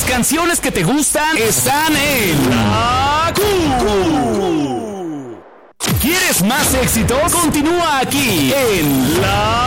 canciones que te gustan están en La Q. ¿Quieres más éxitos? Continúa aquí en La